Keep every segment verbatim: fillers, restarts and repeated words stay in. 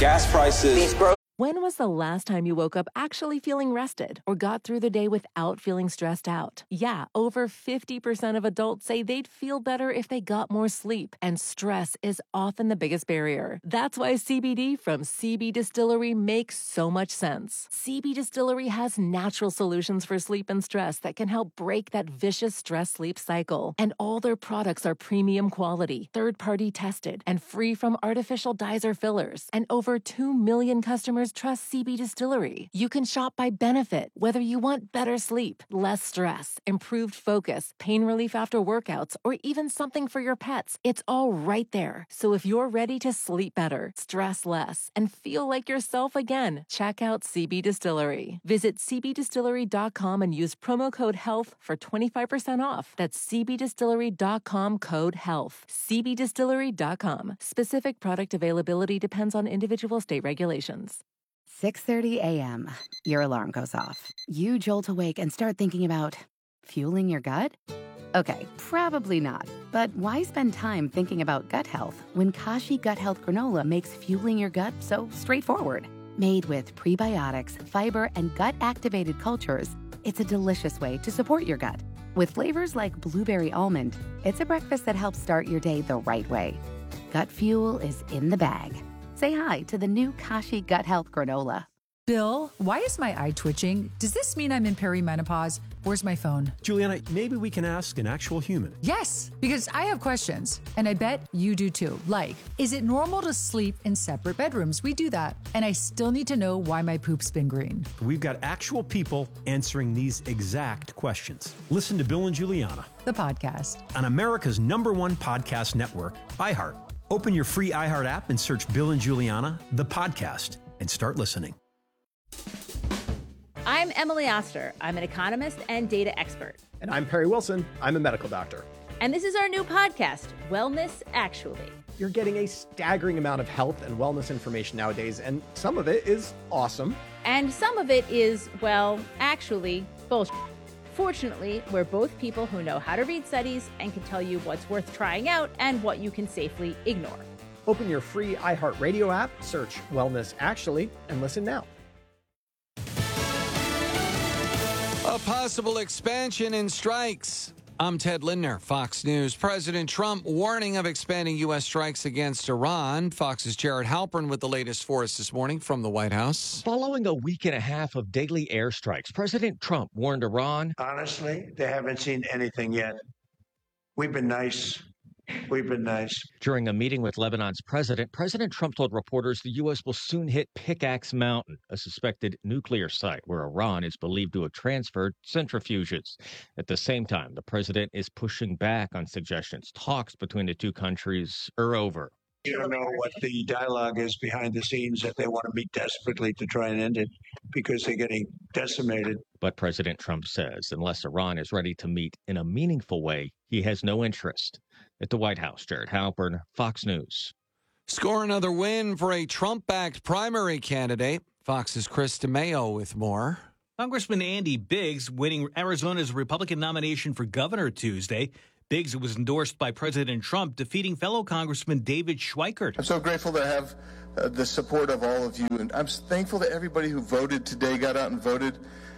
gas prices. When was the last time you woke up actually feeling rested or got through the day without feeling stressed out? Yeah, over fifty percent of adults say they'd feel better if they got more sleep, and stress is often the biggest barrier. That's why C B D from C B Distillery makes so much sense. C B Distillery has natural solutions for sleep and stress that can help break that vicious stress-sleep cycle. And all their products are premium quality, third-party tested, and free from artificial dyes or fillers. And over two million customers trust C B Distillery. You can shop by benefit, whether you want better sleep, less stress, improved focus, pain relief after workouts, or even something for your pets. It's all right there. So if you're ready to sleep better, stress less, and feel like yourself again, check out C B Distillery. Visit c b distillery dot com and use promo code HEALTH for twenty-five percent off. That's c b distillery dot com code HEALTH. c b distillery dot com. Specific product availability depends on individual state regulations. six thirty a.m. Your alarm goes off. You jolt awake and start thinking about fueling your gut? Okay, probably not. But why spend time thinking about gut health when Kashi Gut Health Granola makes fueling your gut so straightforward? Made with prebiotics, fiber, and gut-activated cultures, it's a delicious way to support your gut. With flavors like blueberry almond, it's a breakfast that helps start your day the right way. Gut fuel is in the bag. Say hi to the new Kashi Gut Health Granola. Bill, why is my eye twitching? Does this mean I'm in perimenopause? Where's my phone? Juliana, maybe we can ask an actual human. Yes, because I have questions, and I bet you do too. Like, is it normal to sleep in separate bedrooms? We do that. And I still need to know why my poop's been green. We've got actual people answering these exact questions. Listen to Bill and Juliana, the podcast, on America's number one podcast network, iHeart. Open your free iHeart app and search Bill and Juliana, the podcast, and start listening. I'm Emily Oster. I'm an economist and data expert. And I'm Perry Wilson. I'm a medical doctor. And this is our new podcast, Wellness Actually. You're getting a staggering amount of health and wellness information nowadays, and some of it is awesome. And some of it is, well, actually, bullshit. Fortunately, we're both people who know how to read studies and can tell you what's worth trying out and what you can safely ignore. Open your free iHeartRadio app, search Wellness Actually, and listen now. A possible expansion in strikes. I'm Ted Lindner, Fox News. President Trump warning of expanding U S strikes against Iran. Fox's Jared Halpern with the latest for us this morning from the White House. Following a week and a half of daily airstrikes, President Trump warned Iran. Honestly, they haven't seen anything yet. We've been nice. We've been nice. During a meeting with Lebanon's president, President Trump told reporters the U S will soon hit Pickaxe Mountain, a suspected nuclear site where Iran is believed to have transferred centrifuges. At the same time, the president is pushing back on suggestions talks between the two countries are over. You don't know what the dialogue is behind the scenes, that they want to meet desperately to try and end it because they're getting decimated. But President Trump says unless Iran is ready to meet in a meaningful way, he has no interest. At the White House, Jared Halpern, Fox News. Score another win for a Trump-backed primary candidate. Fox's Chris DeMeo with more. Congressman Andy Biggs winning Arizona's Republican nomination for governor Tuesday. Biggs was endorsed by President Trump, defeating fellow Congressman David Schweikert. I'm so grateful to have uh, the support of all of you, and I'm thankful that everybody who voted today got out and voted.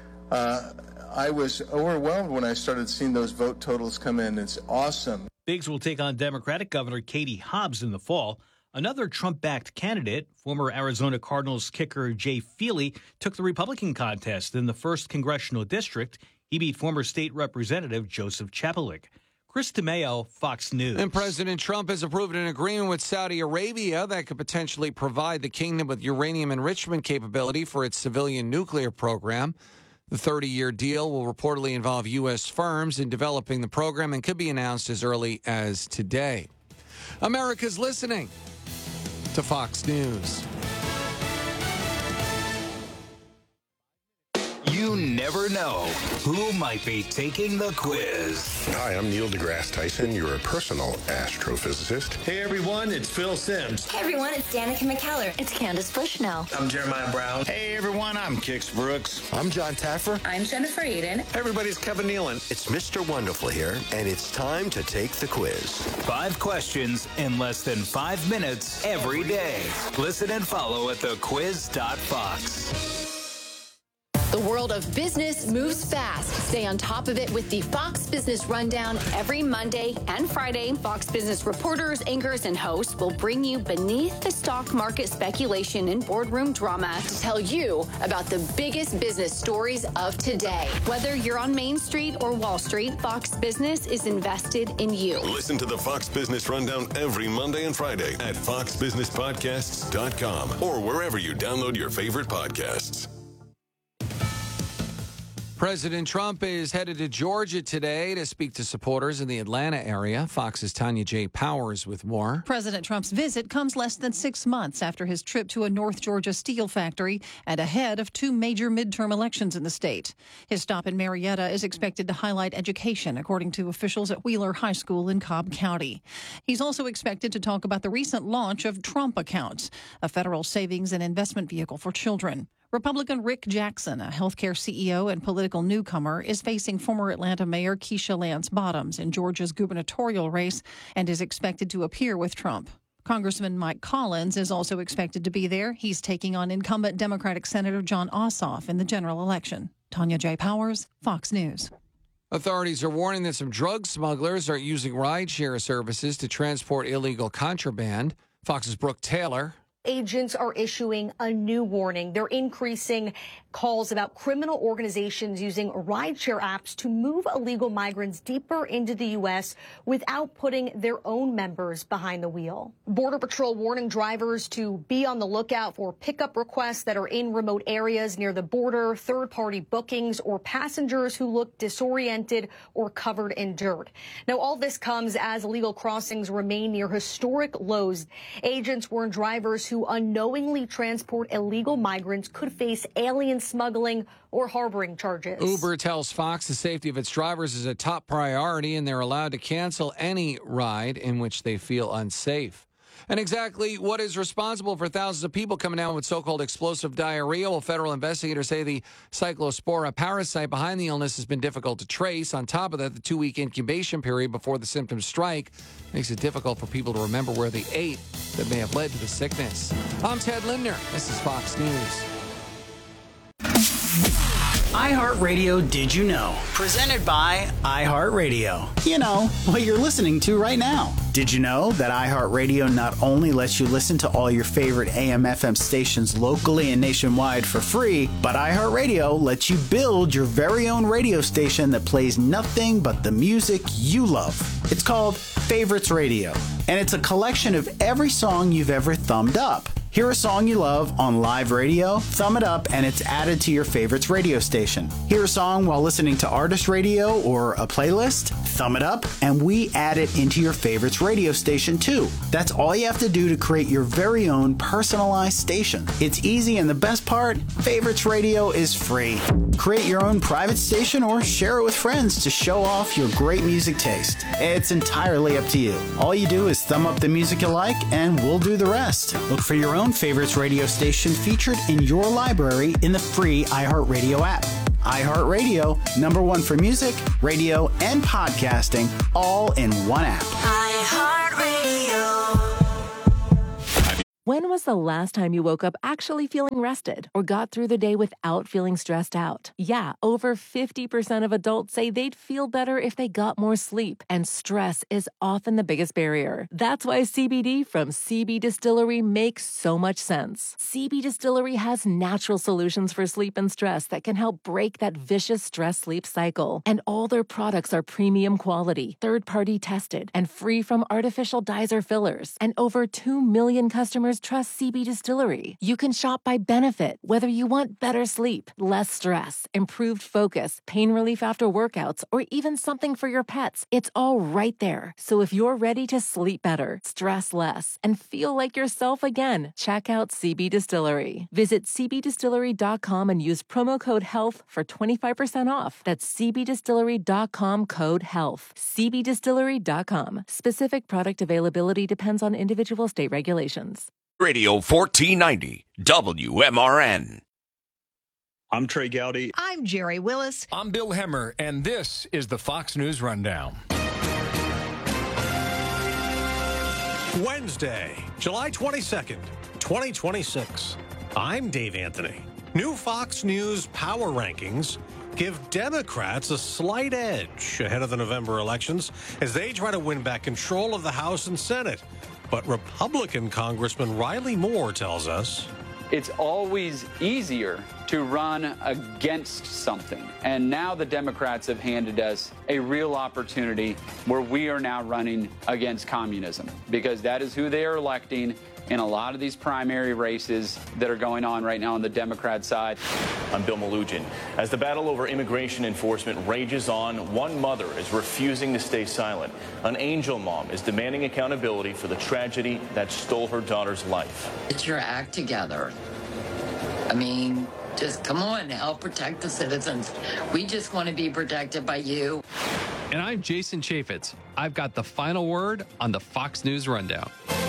Uh, I was overwhelmed when I started seeing those vote totals come in. It's awesome. Biggs will take on Democratic Governor Katie Hobbs in the fall. Another Trump-backed candidate, former Arizona Cardinals kicker Jay Feely, took the Republican contest in the first congressional district. He beat former state representative Joseph Chapelik. Chris DeMeo, Fox News. And President Trump has approved an agreement with Saudi Arabia that could potentially provide the kingdom with uranium enrichment capability for its civilian nuclear program. The thirty-year deal will reportedly involve U S firms in developing the program and could be announced as early as today. America's listening to Fox News. You never know who might be taking the quiz. Hi, I'm Neil deGrasse Tyson, your personal astrophysicist. Hey everyone, it's Phil Simms. Hey everyone, it's Danica McKellar. It's Candace Bushnell. I'm Jeremiah Brown. Hey everyone, I'm Kix Brooks. I'm John Taffer. I'm Jennifer Aiden. Hey everybody, it's Kevin Nealon. It's Mister Wonderful here, and it's time to take the quiz. Five questions in less than five minutes every day. Listen and follow at the quiz dot fox. The world of business moves fast. Stay on top of it with the Fox Business Rundown every Monday and Friday. Fox Business reporters, anchors, and hosts will bring you beneath the stock market speculation and boardroom drama to tell you about the biggest business stories of today. Whether you're on Main Street or Wall Street, Fox Business is invested in you. Listen to the Fox Business Rundown every Monday and Friday at fox business podcasts dot com or wherever you download your favorite podcasts. President Trump is headed to Georgia today to speak to supporters in the Atlanta area. Fox's Tanya J. Powers with more. President Trump's visit comes less than six months after his trip to a North Georgia steel factory and ahead of two major midterm elections in the state. His stop in Marietta is expected to highlight education, according to officials at Wheeler High School in Cobb County. He's also expected to talk about the recent launch of Trump Accounts, a federal savings and investment vehicle for children. Republican Rick Jackson, a healthcare C E O and political newcomer, is facing former Atlanta Mayor Keisha Lance Bottoms in Georgia's gubernatorial race and is expected to appear with Trump. Congressman Mike Collins is also expected to be there. He's taking on incumbent Democratic Senator Jon Ossoff in the general election. Tanya J. Powers, Fox News. Authorities are warning that some drug smugglers are using rideshare services to transport illegal contraband. Fox's Brooke Taylor. Agents are issuing a new warning. They're increasing calls about criminal organizations using rideshare apps to move illegal migrants deeper into the U S without putting their own members behind the wheel. Border Patrol warning drivers to be on the lookout for pickup requests that are in remote areas near the border, third-party bookings, or passengers who look disoriented or covered in dirt. Now, all this comes as illegal crossings remain near historic lows. Agents warn drivers who who unknowingly transport illegal migrants could face alien smuggling or harboring charges. Uber tells Fox the safety of its drivers is a top priority and they're allowed to cancel any ride in which they feel unsafe. And exactly what is responsible for thousands of people coming down with so-called explosive diarrhea? Well, federal investigators say the cyclospora parasite behind the illness has been difficult to trace. On top of that, the two-week incubation period before the symptoms strike makes it difficult for people to remember where they ate that may have led to the sickness. I'm Ted Lindner. This is Fox News. iHeartRadio Did You Know? Presented by iHeartRadio. You know, what you're listening to right now. Did you know that iHeartRadio not only lets you listen to all your favorite A M F M stations locally and nationwide for free, but iHeartRadio lets you build your very own radio station that plays nothing but the music you love. It's called Favorites Radio, and it's a collection of every song you've ever thumbed up. Hear a song you love on live radio, thumb it up, and it's added to your favorites radio station. Hear a song while listening to artist radio or a playlist, thumb it up, and we add it into your favorites radio station too. That's all you have to do to create your very own personalized station. It's easy, and the best part, Favorites Radio is free. Create your own private station or share it with friends to show off your great music taste. It's entirely up to you. All you do is thumb up the music you like, and we'll do the rest. Look for your own favorites radio station featured in your library in the free iHeartRadio app. iHeartRadio, number one for music, radio, and podcasting, all in one app. iHeartRadio. When was the last time you woke up actually feeling rested or got through the day without feeling stressed out? Yeah, over fifty percent of adults say they'd feel better if they got more sleep, and stress is often the biggest barrier. That's why C B D from C B Distillery makes so much sense. C B Distillery has natural solutions for sleep and stress that can help break that vicious stress-sleep cycle. And all their products are premium quality, third-party tested, and free from artificial dyes or fillers. And over two million customers customers trust C B Distillery. You can shop by benefit, whether you want better sleep, less stress, improved focus, pain relief after workouts, or even something for your pets. It's all right there. So if you're ready to sleep better, stress less, and feel like yourself again, check out C B Distillery. Visit c b distillery dot com and use promo code HEALTH for twenty-five percent off. That's c b distillery dot com code HEALTH. c b distillery dot com. Specific product availability depends on individual state regulations. Radio fourteen ninety, W M R N. I'm Trey Gowdy. I'm Jerry Willis. I'm Bill Hemmer, and this is the Fox News Rundown. Wednesday, July twenty-second, twenty twenty-six. I'm Dave Anthony. New Fox News power rankings give Democrats a slight edge ahead of the November elections as they try to win back control of the House and Senate. But Republican Congressman Riley Moore tells us it's always easier to run against something. And now the Democrats have handed us a real opportunity where we are now running against communism, because that is who they are electing in a lot of these primary races that are going on right now on the Democrat side. I'm Bill Malugin. As the battle over immigration enforcement rages on, one mother is refusing to stay silent. An angel mom is demanding accountability for the tragedy that stole her daughter's life. Get your act together. I mean, just come on, help protect the citizens. We just want to be protected by you. And I'm Jason Chaffetz. I've got the final word on the Fox News Rundown.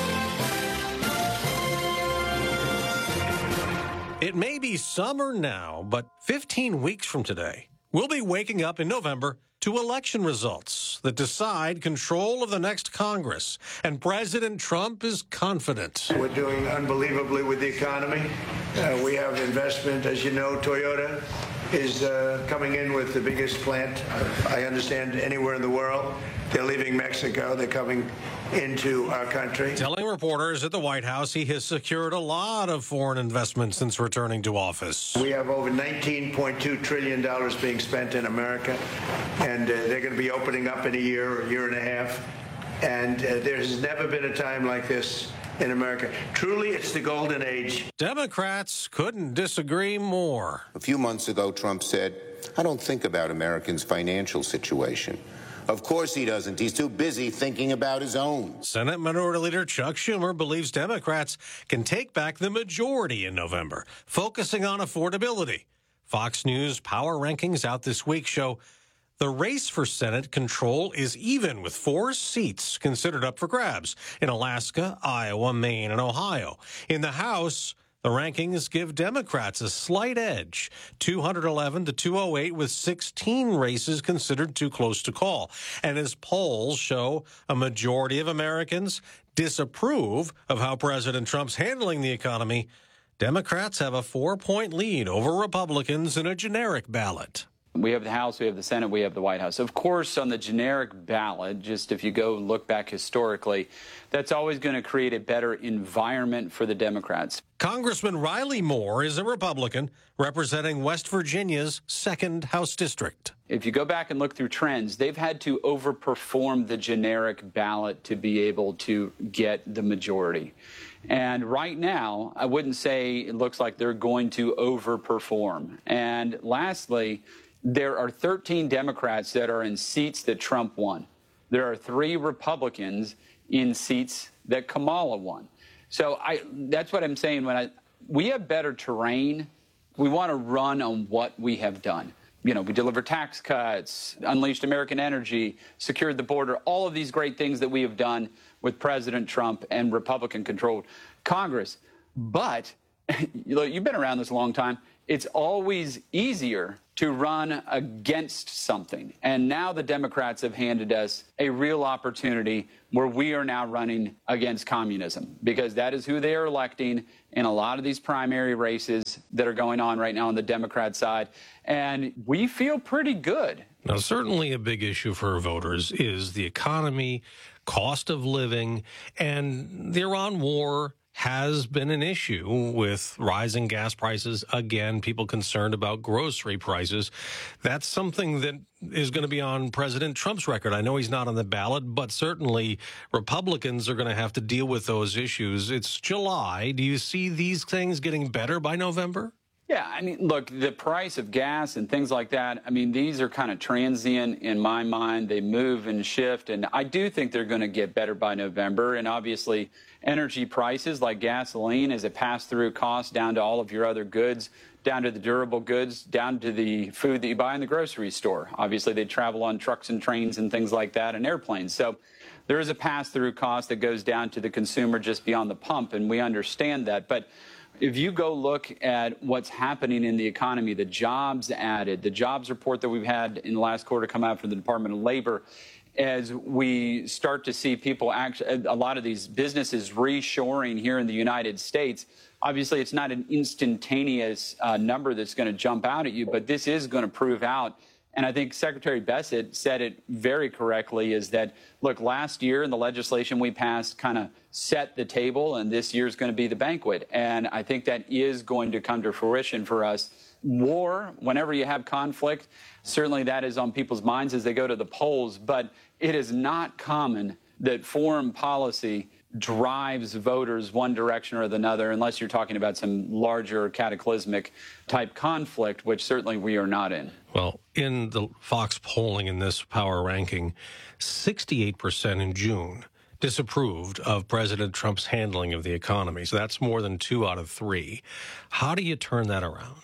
it may be summer now, but fifteen weeks from today, we'll be waking up in November to election results that decide control of the next Congress. And President Trump is confident. We're doing unbelievably with the economy. Uh, we have investment. As you know, Toyota is uh, coming in with the biggest plant, I understand, anywhere in the world. They're leaving Mexico. They're coming into our country. Telling reporters at the White House he has secured a lot of foreign investment since returning to office. We have over nineteen point two trillion dollars being spent in America, and uh, they're going to be opening up in a year, a year and a half. And uh, there has never been a time like this in America. Truly, it's the golden age. Democrats couldn't disagree more. A few months ago, Trump said, I don't think about Americans' financial situation. Of course he doesn't. He's too busy thinking about his own. Senate Minority Leader Chuck Schumer believes Democrats can take back the majority in November, focusing on affordability. Fox News Power Rankings out this week show the race for Senate control is even, with four seats considered up for grabs in Alaska, Iowa, Maine, and Ohio. In the House, the rankings give Democrats a slight edge, two hundred eleven to two oh eight, with sixteen races considered too close to call. And as polls show, a majority of Americans disapprove of how President Trump's handling the economy, Democrats have a four-point lead over Republicans in a generic ballot. We have the House, we have the Senate, we have the White House. Of course, on the generic ballot, just if you go look back historically, that's always going to create a better environment for the Democrats. Congressman Riley Moore is a Republican representing West Virginia's second House district. If you go back and look through trends, they've had to overperform the generic ballot to be able to get the majority. And right now, I wouldn't say it looks like they're going to overperform. And lastly, there are thirteen Democrats that are in seats that Trump won. There are three Republicans in seats that Kamala won. So I, that's what I'm saying. When I, we have better terrain, we want to run on what we have done. You know, we delivered tax cuts, unleashed American energy, secured the border, all of these great things that we have done with President Trump and Republican-controlled Congress. But look, you've been around this a long time. It's always easier to run against something. And now the Democrats have handed us a real opportunity where we are now running against communism, because that is who they are electing in a lot of these primary races that are going on right now on the Democrat side. And we feel pretty good. Now, certainly a big issue for voters is the economy, cost of living, and the Iran war has been an issue with rising gas prices. Again, people concerned about grocery prices. That's something that is going to be on President Trump's record. I know he's not on the ballot, but certainly Republicans are going to have to deal with those issues. It's July. Do you see these things getting better by November? Yeah, I mean, look, the price of gas and things like that, I mean, these are kind of transient in my mind. They move and shift, and I do think they're going to get better by November. And obviously, energy prices like gasoline is a pass-through cost down to all of your other goods, down to the durable goods, down to the food that you buy in the grocery store. Obviously, they travel on trucks and trains and things like that and airplanes. So there is a pass-through cost that goes down to the consumer just beyond the pump, and we understand that. But if you go look at what's happening in the economy, the jobs added, the jobs report that we've had in the last quarter come out from the Department of Labor, as we start to see people actually, a lot of these businesses reshoring here in the United States, obviously it's not an instantaneous uh, number that's going to jump out at you, but this is going to prove out. And I think Secretary Bessent said it very correctly, is that, look, last year in the legislation we passed kind of set the table, and this year's going to be the banquet. And I think that is going to come to fruition for us. War, whenever you have conflict, certainly that is on people's minds as they go to the polls. But it is not common that foreign policy drives voters one direction or another, unless you're talking about some larger cataclysmic type conflict, which certainly we are not in. Well, in the Fox polling in this power ranking, sixty-eight percent in June disapproved of President Trump's handling of the economy. So that's more than two out of three. How do you turn that around?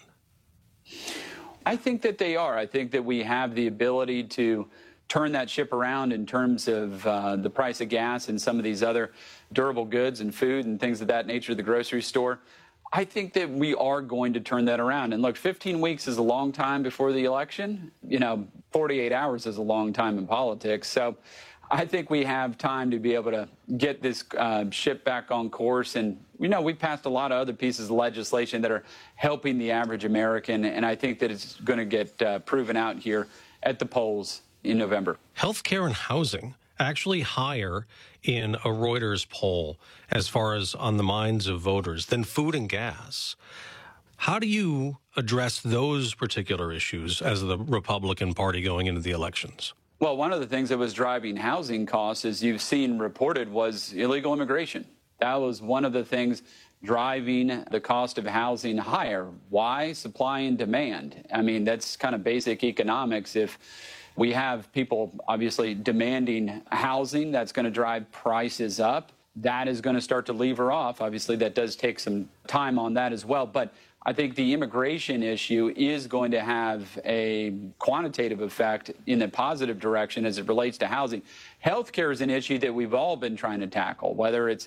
I think that they are. I think that we have the ability to turn that ship around in terms of uh, the price of gas and some of these other durable goods and food and things of that nature at the grocery store. I think that we are going to turn that around. And look, fifteen weeks is a long time before the election. You know, forty-eight hours is a long time in politics. So I think we have time to be able to get this uh, ship back on course. And, you know, we passed a lot of other pieces of legislation that are helping the average American. And I think that it's going to get uh, proven out here at the polls in November. Healthcare and housing actually higher in a Reuters poll as far as on the minds of voters than food and gas. How do you address those particular issues as the Republican Party going into the elections? Well, one of the things that was driving housing costs, as you've seen reported, was illegal immigration. That was one of the things driving the cost of housing higher. Why? Supply and demand. I mean, that's kind of basic economics. If we have people obviously demanding housing, that's going to drive prices up. That is going to start to lever off. Obviously, that does take some time on that as well. But I think the immigration issue is going to have a quantitative effect in the positive direction as it relates to housing. Healthcare is an issue that we've all been trying to tackle, whether it's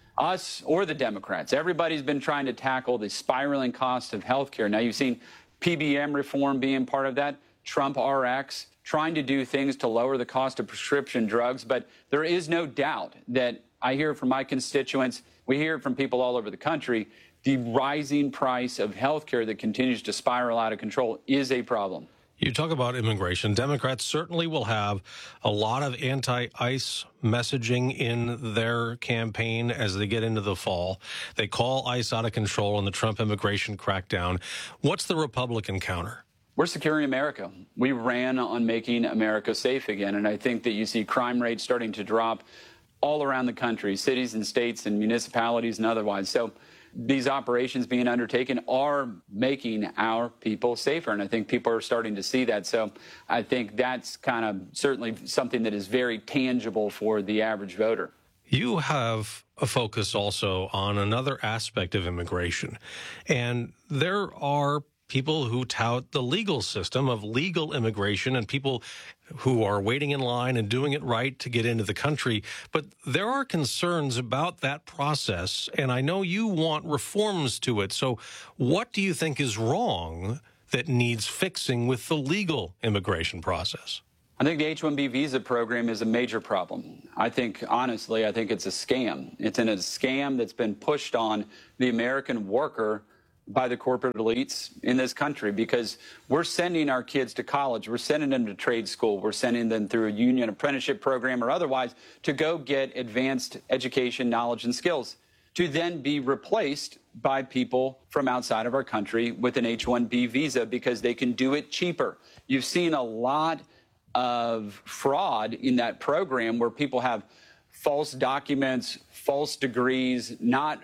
us or the Democrats. Everybody's been trying to tackle the spiraling cost of healthcare. Now, you've seen P B M reform being part of that, Trump R X, trying to do things to lower the cost of prescription drugs. But there is no doubt that I hear from my constituents, we hear from people all over the country, the rising price of health care that continues to spiral out of control is a problem. You talk about immigration. Democrats certainly will have a lot of anti-ICE messaging in their campaign as they get into the fall. They call ICE out of control in the Trump immigration crackdown. What's the Republican counter? We're securing America. We ran on making America safe again, and I think that you see crime rates starting to drop all around the country, cities and states and municipalities and otherwise. So these operations being undertaken are making our people safer, and I think people are starting to see that. So I think that's kind of certainly something that is very tangible for the average voter. You have a focus also on another aspect of immigration, and there are people who tout the legal system of legal immigration and people who are waiting in line and doing it right to get into the country. But there are concerns about that process, and I know you want reforms to it. So what do you think is wrong that needs fixing with the legal immigration process? I think the H one B visa program is a major problem. I think, honestly, I think it's a scam. It's in a scam that's been pushed on the American worker by the corporate elites in this country, because we're sending our kids to college, we're sending them to trade school, we're sending them through a union apprenticeship program or otherwise to go get advanced education, knowledge, and skills. to then be replaced by people from outside of our country with an H one B visa because they can do it cheaper. You've seen a lot of fraud in that program where people have false documents, false degrees, not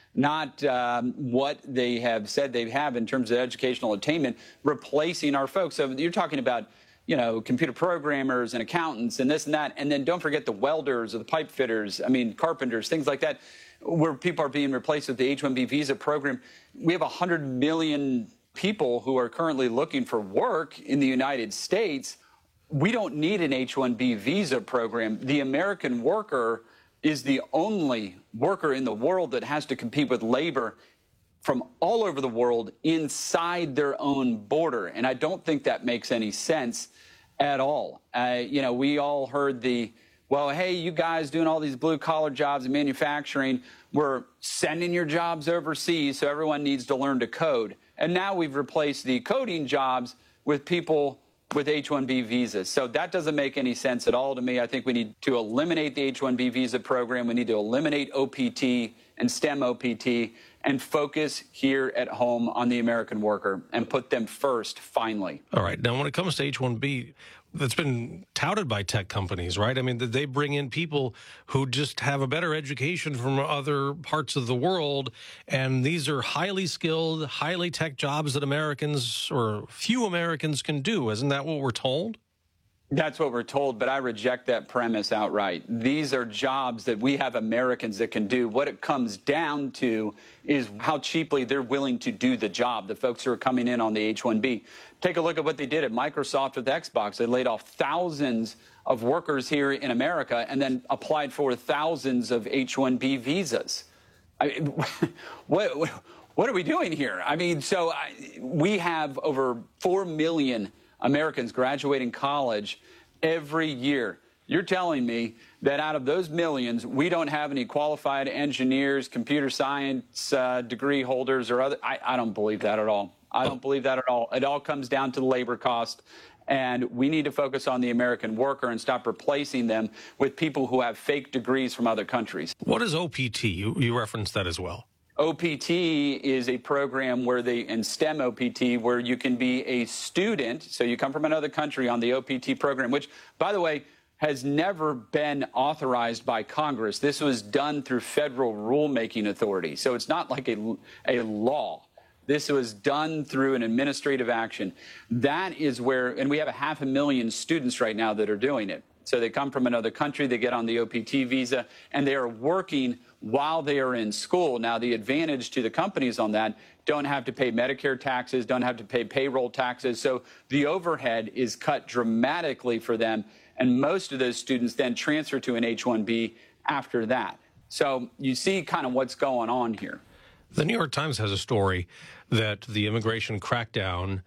not um, what they have said they have in terms of educational attainment, replacing our folks. So you're talking about, you know, computer programmers and accountants and this and that. And then don't forget the welders or the pipe fitters, I mean, carpenters, things like that, where people are being replaced with the H one B visa program. We have one hundred million people who are currently looking for work in the United States. We don't need an H one B visa program. The American worker is the only worker in the world that has to compete with labor from all over the world inside their own border. And I don't think that makes any sense at all. Uh, you know, we all heard the, well, hey, you guys doing all these blue-collar jobs in manufacturing, we're sending your jobs overseas, so everyone needs to learn to code. And now we've replaced the coding jobs with people with H one B visas. So that doesn't make any sense at all to me. I think we need to eliminate the H one B visa program. We need to eliminate O P T and STEM O P T and focus here at home on the American worker and put them first, finally. All right. Now, when it comes to H one B, that's been touted by tech companies, right? I mean, they bring in people who just have a better education from other parts of the world, and these are highly skilled, highly tech jobs that Americans or few Americans can do. Isn't that what we're told? That's what we're told, but I reject that premise outright. These are jobs that we have Americans that can do. What it comes down to is how cheaply they're willing to do the job, the folks who are coming in on the H one B. Take a look at what they did at Microsoft with Xbox. They laid off thousands of workers here in America and then applied for thousands of H one B visas. I mean, what, what are we doing here? I mean, so I, we have over four million Americans graduating college every year. You're telling me that out of those millions, we don't have any qualified engineers, computer science uh, degree holders, or other? I, I don't believe that at all. I don't believe that at all. It all comes down to the labor cost, and we need to focus on the American worker and stop replacing them with people who have fake degrees from other countries. What is O P T? You, you referenced that as well. O P T is a program where they, and STEM O P T, where you can be a student, so you come from another country on the O P T program, which, by the way, has never been authorized by Congress. This was done through federal rulemaking authority, so it's not like a, a law. This was done through an administrative action. That is where, and we have a half a million students right now that are doing it. So they come from another country, they get on the O P T visa, and they are working while they are in school. Now, the advantage to the companies on that, don't have to pay Medicare taxes, don't have to pay payroll taxes. So the overhead is cut dramatically for them. And most of those students then transfer to an H one B after that. So you see kind of what's going on here. The New York Times has a story that the immigration crackdown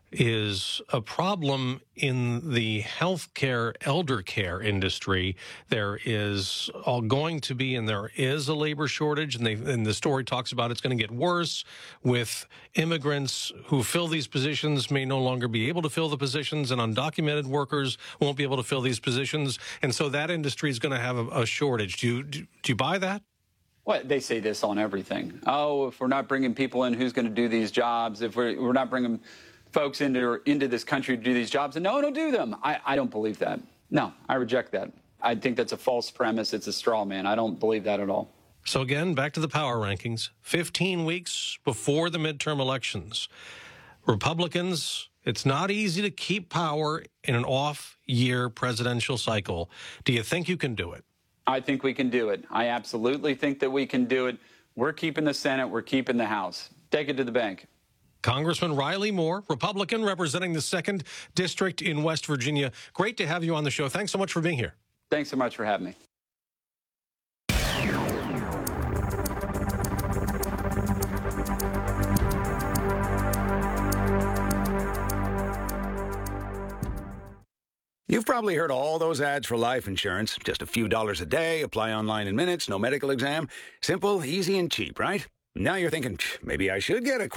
is a problem in the healthcare elder care industry. There is all going to be, and there is a labor shortage, and, they, and the story talks about it's going to get worse with immigrants who fill these positions may no longer be able to fill the positions, and undocumented workers won't be able to fill these positions, and so that industry is going to have a, a shortage. Do you, do, do you buy that? Well, they say this on everything. Oh, if we're not bringing people in, who's going to do these jobs? If we're, we're not bringing folks into into this country to do these jobs, and no one will do them. I, I don't believe that. No, I reject that. I think that's a false premise. It's a straw man. I don't believe that at all. So again, back to the power rankings. fifteen weeks before the midterm elections. Republicans, it's not easy to keep power in an off-year presidential cycle. Do you think you can do it? I think we can do it. I absolutely think that we can do it. We're keeping the Senate. We're keeping the House. Take it to the bank. Congressman Riley Moore, Republican, representing the second District in West Virginia. Great to have you on the show. Thanks so much for being here. Thanks so much for having me. You've probably heard all those ads for life insurance. Just a few dollars a day, apply online in minutes, no medical exam. Simple, easy, and cheap, right? Now you're thinking, maybe I should get a quote.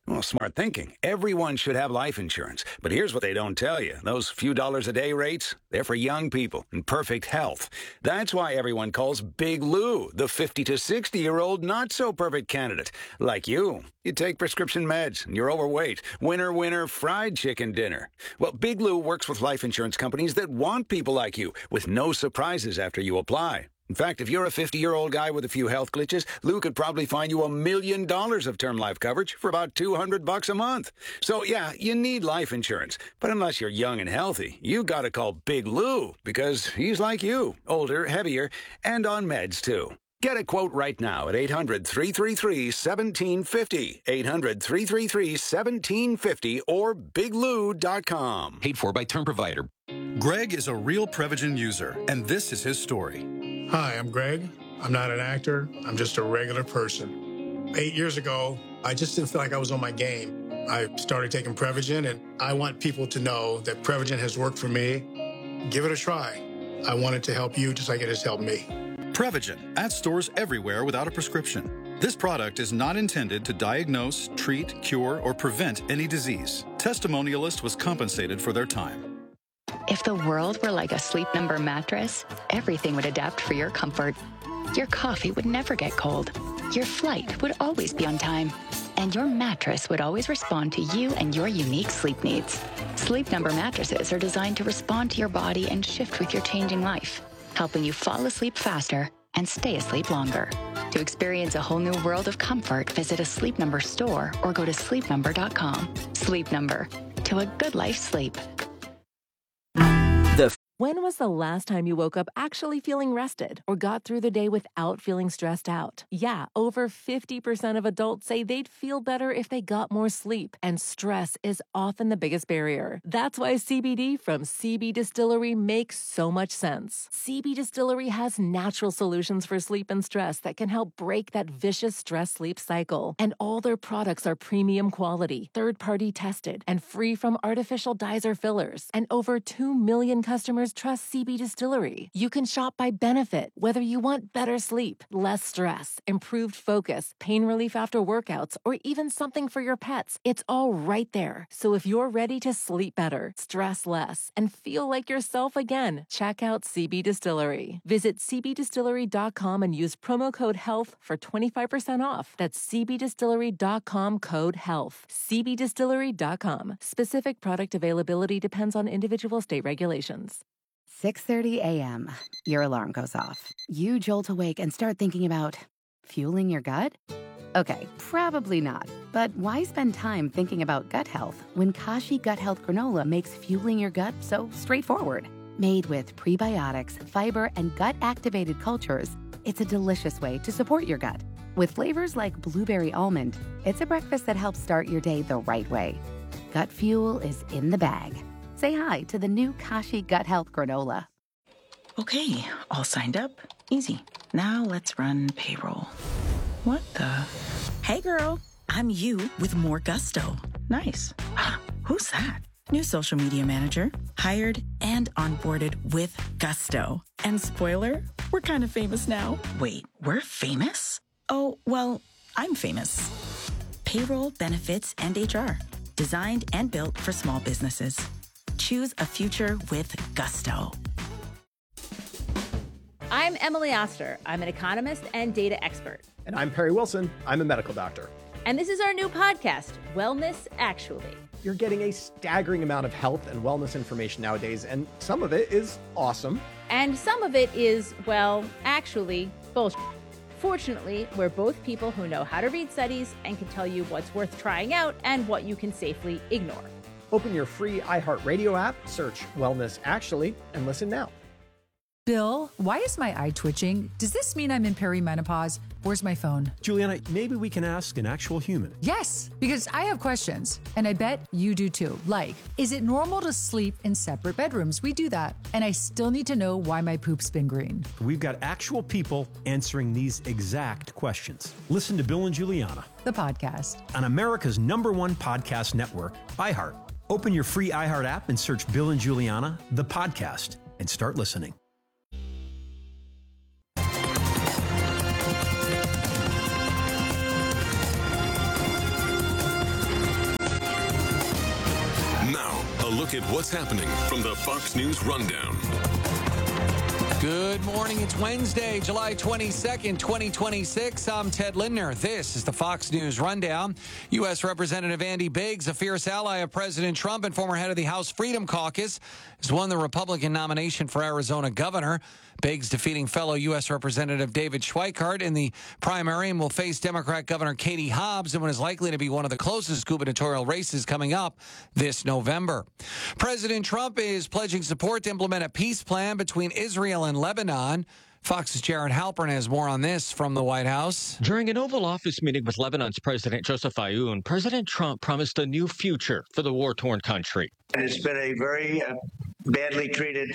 Well, smart thinking. Everyone should have life insurance. But here's what they don't tell you. Those few dollars a day rates, they're for young people in perfect health. That's why everyone calls Big Lou the fifty to sixty-year-old not-so-perfect candidate. Like you. You take prescription meds, and you're overweight. Winner, winner, fried chicken dinner. Well, Big Lou works with life insurance companies that want people like you, with no surprises after you apply. In fact, if you're a fifty-year-old guy with a few health glitches, Lou could probably find you a million dollars of term life coverage for about two hundred bucks a month. So, yeah, you need life insurance. But unless you're young and healthy, you gotta call Big Lou, because he's like you, older, heavier, and on meds, too. Get a quote right now at eight hundred, three three three, one seven five zero, eight hundred, three three three, one seven five zero, or big lou dot com. Paid for by term provider. Greg is a real Prevagen user, and this is his story. Hi, I'm Greg. I'm not an actor. I'm just a regular person. Eight years ago, I just didn't feel like I was on my game. I started taking Prevagen, and I want people to know that Prevagen has worked for me. Give it a try. I want it to help you just like it has helped me. Prevagen, at stores everywhere without a prescription. This product is not intended to diagnose, treat, cure, or prevent any disease. Testimonialist was compensated for their time. If the world were like a Sleep Number mattress, everything would adapt for your comfort. Your coffee would never get cold. Your flight would always be on time. And your mattress would always respond to you and your unique sleep needs. Sleep Number mattresses are designed to respond to your body and shift with your changing life, helping you fall asleep faster and stay asleep longer. To experience a whole new world of comfort, visit a Sleep Number store or go to sleep number dot com. Sleep Number. To a good life sleep. The When was the last time you woke up actually feeling rested or got through the day without feeling stressed out? Yeah, over fifty percent of adults say they'd feel better if they got more sleep, and stress is often the biggest barrier. That's why C B D from C B Distillery makes so much sense. C B Distillery has natural solutions for sleep and stress that can help break that vicious stress-sleep cycle. And all their products are premium quality, third-party tested, and free from artificial dyes or fillers. And over two million customers trust C B Distillery. You can shop by benefit, whether you want better sleep, less stress, improved focus, pain relief after workouts, or even something for your pets. It's all right there. So if you're ready to sleep better, stress less, and feel like yourself again, check out C B Distillery. Visit c b distillery dot com and use promo code HEALTH for twenty-five percent off. That's c b distillery dot com code HEALTH. c b distillery dot com. Specific product availability depends on individual state regulations. six thirty a.m. Your alarm goes off. You jolt awake and start thinking about fueling your gut? Okay, probably not. But why spend time thinking about gut health when Kashi Gut Health Granola makes fueling your gut so straightforward? Made with prebiotics, fiber, and gut-activated cultures, it's a delicious way to support your gut. With flavors like blueberry almond, it's a breakfast that helps start your day the right way. Gut fuel is in the bag. Say hi to the new Kashi Gut Health Granola. Okay, all signed up. Easy. Now let's run payroll. What the? Hey girl, I'm you with more gusto. Nice. Who's that? New social media manager. Hired and onboarded with gusto. And spoiler, we're kind of famous now. Wait, we're famous? Oh, well, I'm famous. Payroll, benefits, and H R. Designed and built for small businesses. Choose a future with gusto. I'm Emily Oster. I'm an economist and data expert. And I'm Perry Wilson. I'm a medical doctor. And this is our new podcast, Wellness Actually. You're getting a staggering amount of health and wellness information nowadays, and some of it is awesome. And some of it is, well, actually, bullshit. Fortunately, we're both people who know how to read studies and can tell you what's worth trying out and what you can safely ignore. Open your free iHeartRadio app, search Wellness Actually, and listen now. Bill, why is my eye twitching? Does this mean I'm in perimenopause? Where's my phone? Juliana, maybe we can ask an actual human. Yes, because I have questions, and I bet you do too. Like, is it normal to sleep in separate bedrooms? We do that. And I still need to know why my poop's been green. We've got actual people answering these exact questions. Listen to Bill and Juliana, the podcast, on America's number one podcast network, iHeart. Open your free iHeart app and search Bill and Juliana, the podcast, and start listening. look at what's happening from the Fox News Rundown. Good morning. It's Wednesday, July twenty-second, twenty twenty-six. I'm Ted Lindner. This is the Fox News Rundown. U S. Representative Andy Biggs, a fierce ally of President Trump and former head of the House Freedom Caucus, has won the Republican nomination for Arizona governor. Biggs defeating fellow U S. Representative David Schweikart in the primary and will face Democrat Governor Katie Hobbs in what is likely to be one of the closest gubernatorial races coming up this November. President Trump is pledging support to implement a peace plan between Israel and Lebanon. Fox's Jared Halpern has more on this from the White House. During an Oval Office meeting with Lebanon's President Joseph Aoun, President Trump promised a new future for the war-torn country. And it's been a very uh, badly treated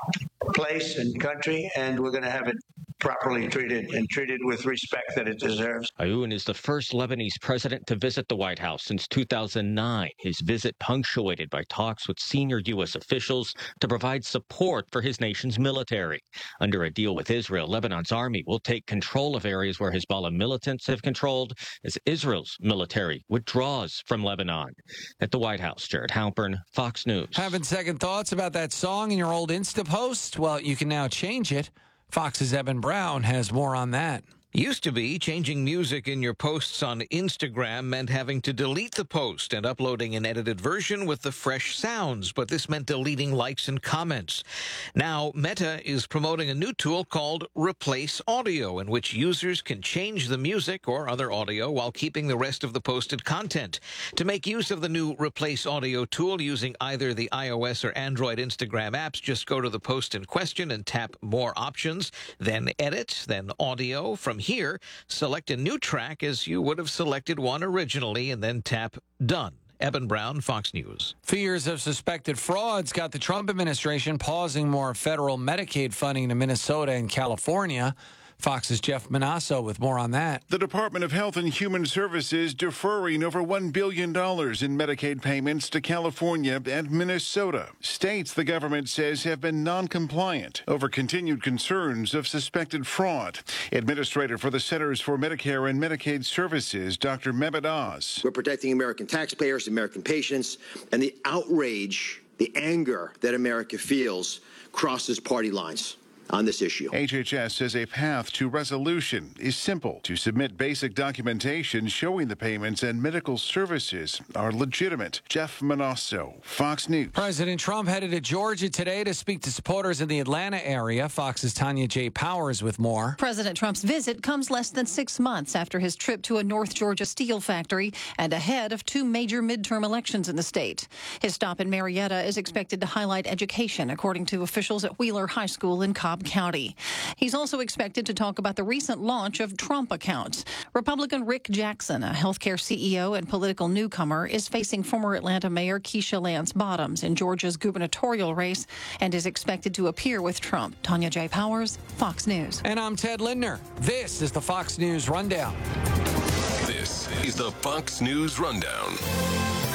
place and country, and we're going to have it properly treated and treated with respect that it deserves. Aoun is the first Lebanese president to visit the White House since two thousand nine. His visit punctuated by talks with senior U S officials to provide support for his nation's military. Under a deal with Israel, Lebanon's army will take control of areas where Hezbollah militants have controlled as Israel's military withdraws from Lebanon. At the White House, Jared Halpern, Fox News. Having second thoughts about that song in your old Insta post? Well, you can now change it. Fox's Evan Brown has more on that. Used to be, changing music in your posts on Instagram meant having to delete the post and uploading an edited version with the fresh sounds, but this meant deleting likes and comments. Now, Meta is promoting a new tool called Replace Audio, in which users can change the music or other audio while keeping the rest of the posted content. To make use of the new Replace Audio tool using either the iOS or Android Instagram apps, just go to the post in question and tap More Options, then Edit, then Audio. From here, select a new track as you would have selected one originally, and then tap Done. Eben Brown, Fox News. Fears of suspected frauds got the Trump administration pausing more federal Medicaid funding to Minnesota and California. Fox's Jeff Manasso with more on that. The Department of Health and Human Services deferring over one billion dollars in Medicaid payments to California and Minnesota. States, the government says, have been non-compliant over continued concerns of suspected fraud. Administrator for the Centers for Medicare and Medicaid Services, Doctor Mehmet Oz. We're protecting American taxpayers, American patients, and the outrage, the anger that America feels crosses party lines on this issue. H H S says a path to resolution is simple: to submit basic documentation showing the payments and medical services are legitimate. Jeff Manasso, Fox News. President Trump headed to Georgia today to speak to supporters in the Atlanta area. Fox's Tanya J. Powers with more. President Trump's visit comes less than six months after his trip to a North Georgia steel factory and ahead of two major midterm elections in the state. His stop in Marietta is expected to highlight education, according to officials at Wheeler High School in Cobb County. He's also expected to talk about the recent launch of Trump accounts. Republican Rick Jackson, a healthcare C E O and political newcomer, is facing former Atlanta Mayor Keisha Lance Bottoms in Georgia's gubernatorial race and is expected to appear with Trump. Tanya J. Powers, Fox News. And I'm Ted Lindner. This is the Fox News Rundown. This is the Fox News Rundown.